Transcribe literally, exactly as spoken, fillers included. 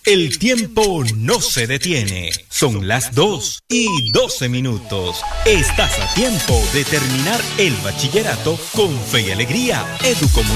El tiempo no se detiene. Son las dos y doce minutos. Estás a tiempo de terminar el bachillerato con fe y alegría. Educomunicaciones.